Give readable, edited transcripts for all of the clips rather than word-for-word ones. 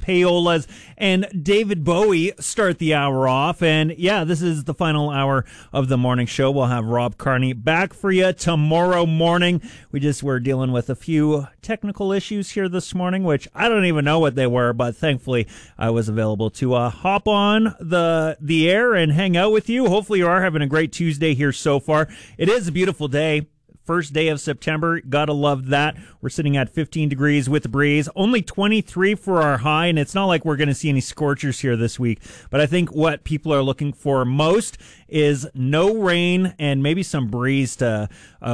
Payolas and David Bowie start the hour off. And yeah, this is the final hour of the morning show. We'll have Rob Carney back for you tomorrow morning. We're dealing with a few technical issues here this morning, which I don't even know what they were, but thankfully I was available to hop on the air and hang out with you. Hopefully you are having a great Tuesday here so far. It is a beautiful day. First day of September. Gotta love that. We're sitting at 15 degrees with the breeze. Only 23 for our high, and it's not like we're going to see any scorchers here this week. But I think what people are looking for most is no rain and maybe some breeze to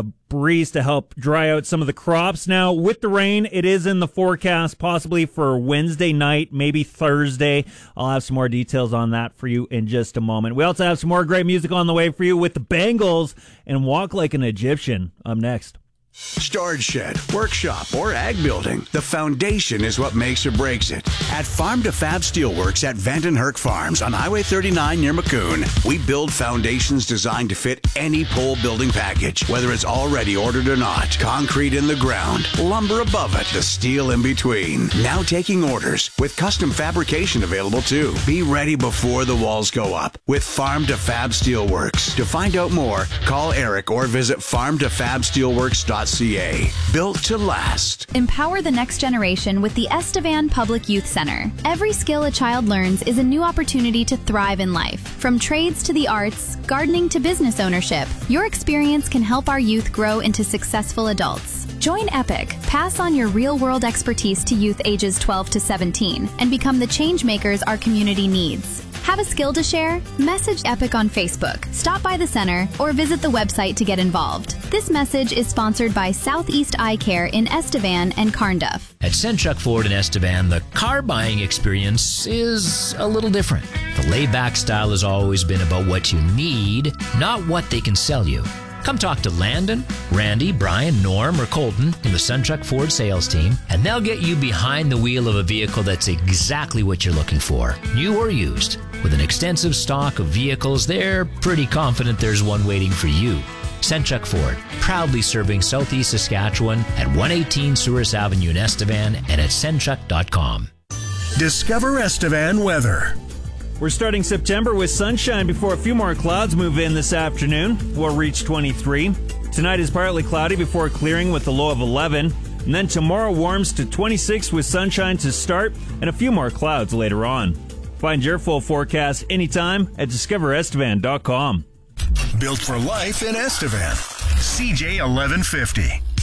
help dry out some of the crops. Now, with the rain, it is in the forecast possibly for Wednesday night, maybe Thursday. I'll have some more details on that for you in just a moment. We also have some more great music on the way for you with the Bangles and Walk Like an Egyptian up next. Storage shed, workshop, or ag building. The foundation is what makes or breaks it. At Farm to Fab Steelworks at Vandenherk Farms on Highway 39 near Maccoon, we build foundations designed to fit any pole building package, whether it's already ordered or not. Concrete in the ground, lumber above it, the steel in between. Now taking orders with custom fabrication available too. Be ready before the walls go up with Farm to Fab Steelworks. To find out more, call Eric or visit farmtofabsteelworks.ca. Built to last. Empower the next generation with the Estevan Public Youth Center. Every skill a child learns is a new opportunity to thrive in life. From trades to the arts, gardening to business ownership, your experience can help our youth grow into successful adults. Join EPIC, pass on your real-world expertise to youth ages 12 to 17, and become the change makers our community needs. Have a skill to share? Message EPIC on Facebook, stop by the center, or visit the website to get involved. This message is sponsored by Southeast Eye Care in Estevan and Carnduff. At Senchuk Ford in Estevan, the car buying experience is a little different. The laid-back style has always been about what you need, not what they can sell you. Come talk to Landon, Randy, Brian, Norm, or Colton from the Senchuk Ford sales team, and they'll get you behind the wheel of a vehicle that's exactly what you're looking for, new or used. With an extensive stock of vehicles, they're pretty confident there's one waiting for you. Senchuk Ford, proudly serving Southeast Saskatchewan at 118 Souris Avenue in Estevan and at senchuk.com. Discover Estevan weather. We're starting September with sunshine before a few more clouds move in this afternoon. We'll reach 23. Tonight is partly cloudy before clearing with a low of 11. And then tomorrow warms to 26 with sunshine to start and a few more clouds later on. Find your full forecast anytime at discoverestevan.com. Built for life in Estevan. CJ 1150.